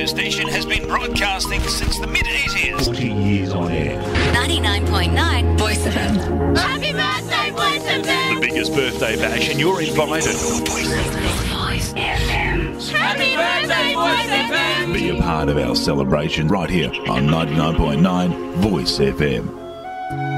station has been broadcasting since the mid-80s. 40 years on air. 99.9 Voice FM. Happy birthday, Voice FM! The biggest birthday bash, and you're invited. Voice FM. Happy birthday, Voice FM! Be a part of our celebration right here on 99.9 Voice FM.